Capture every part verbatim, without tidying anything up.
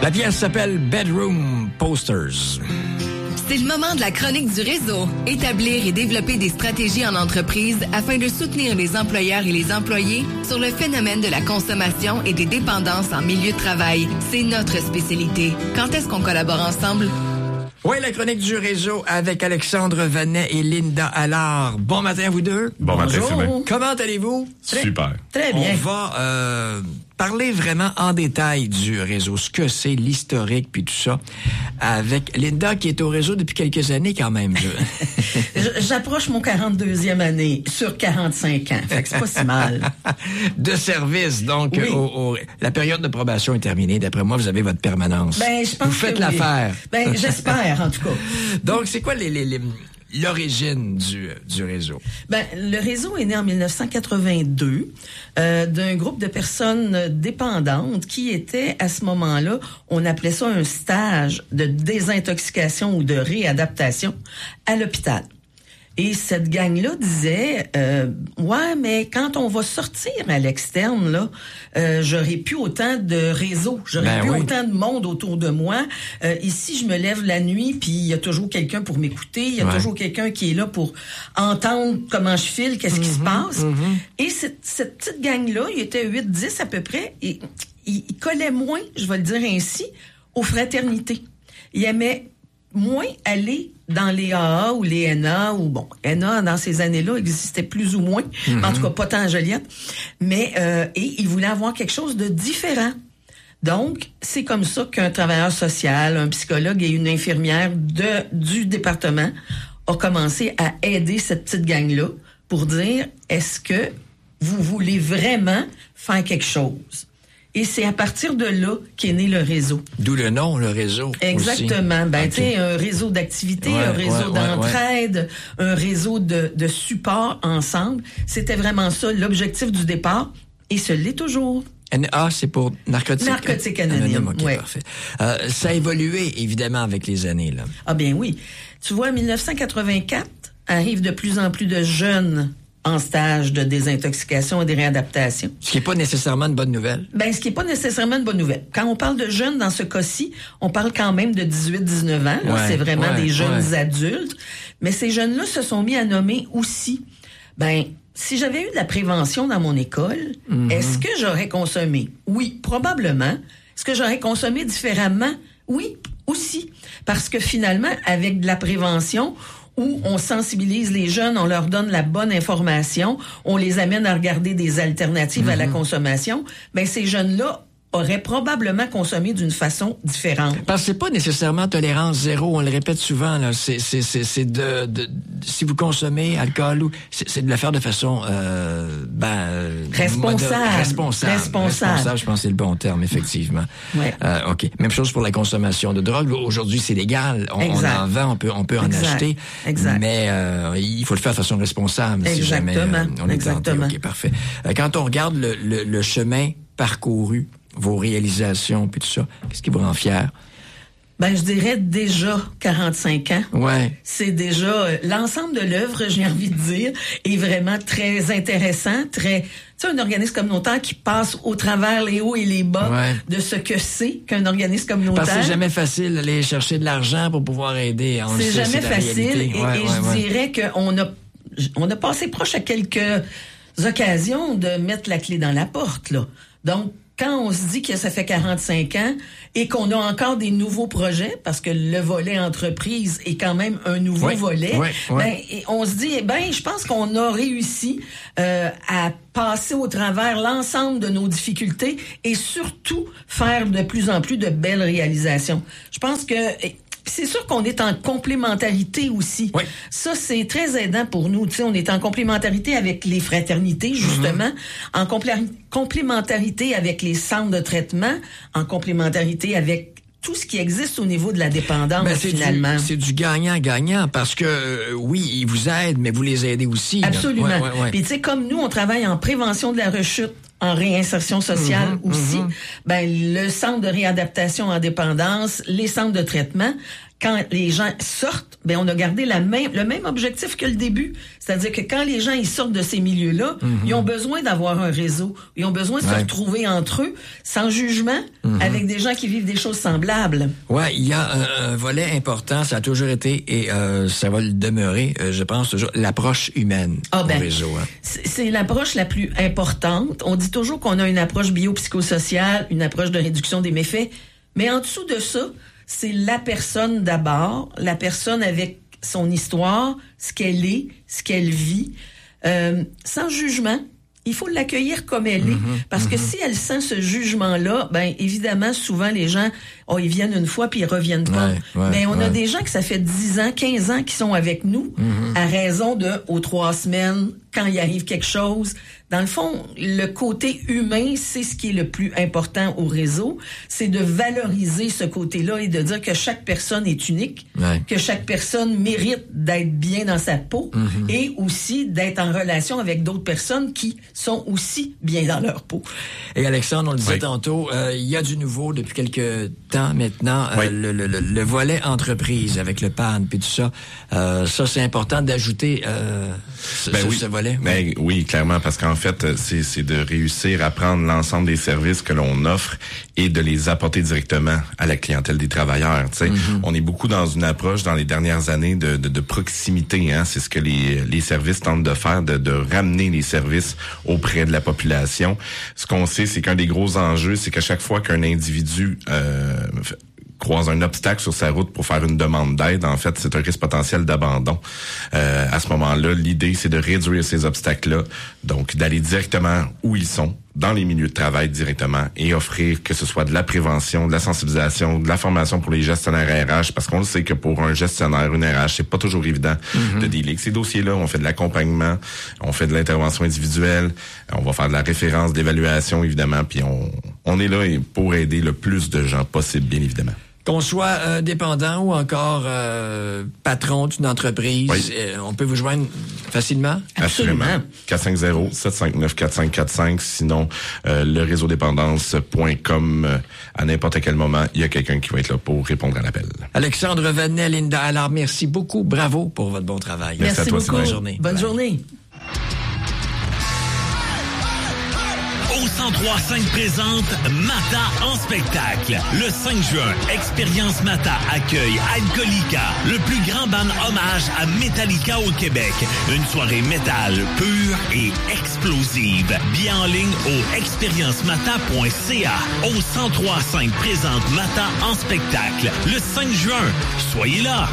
La pièce s'appelle Bedroom Posters. C'est le moment de la chronique du réseau. Établir et développer des stratégies en entreprise afin de soutenir les employeurs et les employés sur le phénomène de la consommation et des dépendances en milieu de travail. C'est notre spécialité. Quand est-ce qu'on collabore ensemble? Oui, la chronique du réseau avec Alexandre Vanet et Linda Allard. Bon matin à vous deux. Bon matin, Sylvain. Comment allez-vous? Très, Super. Très bien. On va euh, parler vraiment en détail du réseau, ce que c'est, l'historique, puis tout ça, avec Linda qui est au réseau depuis quelques années quand même. J'approche mon quarante-deuxième année sur quarante-cinq ans, fait que c'est pas si mal. De service, donc oui. au, au, la période de probation est terminée. D'après moi, vous avez votre permanence. Ben, je pense vous faites que oui. l'affaire. Ben, j'espère en tout cas. Donc, c'est quoi les, les, les l'origine du, du réseau? Ben, le réseau est né en dix-neuf cent quatre-vingt-deux euh, d'un groupe de personnes dépendantes qui étaient, à ce moment-là, on appelait ça un stage de désintoxication ou de réadaptation à l'hôpital. Et cette gang-là disait, euh, ouais, mais quand on va sortir à l'externe, là, euh, j'aurai plus autant de réseaux, j'aurai ben plus oui. autant de monde autour de moi. Euh, ici, je me lève la nuit, puis il y a toujours quelqu'un pour m'écouter, il y a ouais. toujours quelqu'un qui est là pour entendre comment je file, qu'est-ce mm-hmm, qui se passe. Mm-hmm. Et cette, cette petite gang-là, il était huit dix à peu près, et il, il collait moins, je vais le dire ainsi, aux fraternités. Il aimait moins aller dans les A A ou les N A, ou bon, N A dans ces années-là existait plus ou moins, mm-hmm. en tout cas pas tant à Joliette, mais euh, et il voulait avoir quelque chose de différent. Donc, c'est comme ça qu'un travailleur social, un psychologue et une infirmière de du département ont commencé à aider cette petite gang-là pour dire, est-ce que vous voulez vraiment faire quelque chose? Et c'est à partir de là qu'est né le réseau. D'où le nom, le réseau. Exactement. Aussi. Ben, okay. tu sais, un réseau d'activité, ouais, un réseau ouais, d'entraide, ouais. un réseau de, de support ensemble. C'était vraiment ça, l'objectif du départ. Et ce l'est toujours. N A, c'est pour narcotiques. Narcotiques anonymes. OK, ouais. parfait. Euh, ça a évolué, évidemment, avec les années, là. Ah, bien oui. Tu vois, en dix-neuf cent quatre-vingt-quatre, arrivent de plus en plus de jeunes en stage de désintoxication et de réadaptation. Ce qui n'est pas nécessairement une bonne nouvelle. Ben, ce qui n'est pas nécessairement une bonne nouvelle. Quand on parle de jeunes, dans ce cas-ci, on parle quand même de dix-huit dix-neuf ans. Là, ouais, c'est vraiment ouais, des jeunes ouais. adultes. Mais ces jeunes-là se sont mis à nommer aussi. Ben, si j'avais eu de la prévention dans mon école, mm-hmm. est-ce que j'aurais consommé? Oui, probablement. Est-ce que j'aurais consommé différemment? Oui, aussi. Parce que finalement, avec de la prévention, où on sensibilise les jeunes, on leur donne la bonne information, on les amène à regarder des alternatives mm-hmm. à la consommation, ben ces jeunes-là auraient probablement consommé d'une façon différente. Parce que c'est pas nécessairement tolérance zéro, on le répète souvent, là. C'est, c'est, c'est, c'est de, de, de, si vous consommez alcool ou, c'est, c'est de le faire de façon, euh, ben, responsable. Mode, responsable. Responsable. Responsable, je pense que c'est le bon terme, effectivement. Ouais. Euh, OK. Même chose pour la consommation de drogue. Aujourd'hui, c'est légal. On, on en vend, on peut, on peut en exact. acheter. Exact. Mais, euh, il faut le faire de façon responsable. Exactement. Si jamais euh, on est Exactement. tenté. OK, parfait. Euh, quand on regarde le, le, le chemin parcouru, vos réalisations, puis tout ça, qu'est-ce qui vous rend fier? Ben, je dirais déjà quarante-cinq ans. Ouais. C'est déjà euh, l'ensemble de l'œuvre, j'ai envie de dire, est vraiment très intéressant, très. Tu sais, un organisme communautaire qui passe au travers les hauts et les bas ouais. de ce que c'est qu'un organisme communautaire. Parce que c'est jamais facile d'aller chercher de l'argent pour pouvoir aider. On c'est sait, jamais c'est facile. Et, ouais, et ouais, je ouais. dirais qu'on a, on a passé proche à quelques occasions de mettre la clé dans la porte, là. Donc, quand on se dit que ça fait quarante-cinq ans et qu'on a encore des nouveaux projets, parce que le volet entreprise est quand même un nouveau oui, volet, oui, oui. ben, et on se dit, ben, je pense qu'on a réussi euh, à passer au travers l'ensemble de nos difficultés et surtout faire de plus en plus de belles réalisations. Je pense que... C'est sûr qu'on est en complémentarité aussi. Oui. Ça, c'est très aidant pour nous. Tu sais, on est en complémentarité avec les fraternités, justement, mm-hmm. en complé- complémentarité avec les centres de traitement, en complémentarité avec tout ce qui existe au niveau de la dépendance, ben, c'est finalement. Du, c'est du gagnant-gagnant, parce que, euh, oui, ils vous aident, mais vous les aidez aussi. Absolument. Ouais, ouais, ouais. Puis, tu sais, comme nous, on travaille en prévention de la rechute, en réinsertion sociale mmh, aussi, mmh. ben le centre de réadaptation en dépendance, les centres de traitement, quand les gens sortent, ben on a gardé la même, le même objectif que le début. C'est-à-dire que quand les gens ils sortent de ces milieux-là, mm-hmm. ils ont besoin d'avoir un réseau. Ils ont besoin de ouais. se retrouver entre eux, sans jugement, mm-hmm. avec des gens qui vivent des choses semblables. Ouais, il y a un, un volet important, ça a toujours été, et euh, ça va le demeurer, euh, je pense toujours, l'approche humaine ah, ben, au réseau. Hein. C'est, c'est l'approche la plus importante. On dit toujours qu'on a une approche biopsychosociale, une approche de réduction des méfaits, mais en dessous de ça, c'est la personne d'abord, la personne avec son histoire, ce qu'elle est, ce qu'elle vit, euh, sans jugement. Il faut l'accueillir comme elle mm-hmm, est, parce mm-hmm. que si elle sent ce jugement-là, ben évidemment, souvent les gens, oh, ils viennent une fois puis ils reviennent pas. Ouais, ouais, Mais on ouais. a des gens que ça fait dix ans, quinze ans qui sont avec nous, mm-hmm. à raison de aux trois semaines, quand il arrive quelque chose. Dans le fond, le côté humain, c'est ce qui est le plus important au réseau, c'est de valoriser ce côté-là et de dire que chaque personne est unique, ouais. que chaque personne mérite d'être bien dans sa peau mm-hmm. et aussi d'être en relation avec d'autres personnes qui sont aussi bien dans leur peau. Et Alexandre, on le disait oui. tantôt, il euh, y a du nouveau depuis quelques temps maintenant, oui. euh, le, le, le, le volet entreprise avec le P A N puis tout ça. Euh, ça, c'est important d'ajouter euh, ce, ben ce, oui. ce volet. Ben oui. oui, clairement, parce qu'en En fait, c'est, c'est de réussir à prendre l'ensemble des services que l'on offre et de les apporter directement à la clientèle des travailleurs. Tu sais, mm-hmm. on est beaucoup dans une approche dans les dernières années de, de, de proximité. Hein? C'est ce que les, les services tentent de faire, de, de ramener les services auprès de la population. Ce qu'on sait, c'est qu'un des gros enjeux, c'est qu'à chaque fois qu'un individu euh, croise un obstacle sur sa route pour faire une demande d'aide, en fait, c'est un risque potentiel d'abandon. Euh, à ce moment-là, l'idée, c'est de réduire ces obstacles-là, donc d'aller directement où ils sont, dans les milieux de travail directement, et offrir que ce soit de la prévention, de la sensibilisation, de la formation pour les gestionnaires R H, parce qu'on le sait que pour un gestionnaire, une R H, c'est pas toujours évident mm-hmm. de dealer avec ces dossiers-là. On fait de l'accompagnement, on fait de l'intervention individuelle, on va faire de la référence, d'évaluation, évidemment, puis on, on est là pour aider le plus de gens possible, bien évidemment. Qu'on soit euh, dépendant ou encore euh, patron d'une entreprise, oui. euh, on peut vous joindre facilement? Absolument. quatre cinq zéro, sept cinq neuf, quatre cinq quatre cinq. Sinon, euh, le réseau dépendance point com, euh, à n'importe quel moment, il y a quelqu'un qui va être là pour répondre à l'appel. Alexandre Vanet, Linda Allard, merci beaucoup. Bravo pour votre bon travail. Merci, merci à toi, beaucoup. Bonne journée. Bonne Bye. journée. Au cent trois cinq présente Mata en spectacle. Le cinq juin, Expérience Mata accueille Alcoolica, le plus grand band hommage à Metallica au Québec. Une soirée métal pure et explosive. Bien en ligne au expérience mata point c a. Au cent trois cinq présente Mata en spectacle. Le cinq juin, soyez là.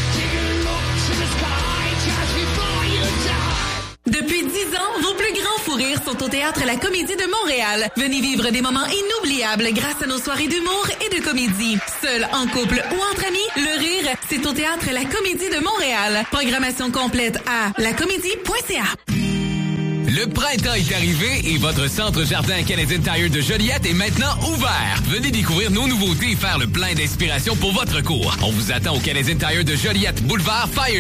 Depuis dix ans, vos plus grands fous rires sont au Théâtre La Comédie de Montréal. Venez vivre des moments inoubliables grâce à nos soirées d'humour et de comédie. Seul, en couple ou entre amis, le rire, c'est au Théâtre La Comédie de Montréal. Programmation complète à la comédie point c a. Le printemps est arrivé et votre centre jardin Canadian Tire de Joliette est maintenant ouvert. Venez découvrir nos nouveautés et faire le plein d'inspiration pour votre cours. On vous attend au Canadian Tire de Joliette, boulevard Fire